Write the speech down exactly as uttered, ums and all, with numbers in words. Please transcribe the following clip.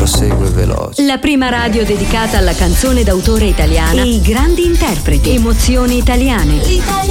prosegue veloce. La prima radio dedicata alla canzone d'autore italiana e i grandi interpreti. Emozioni italiane.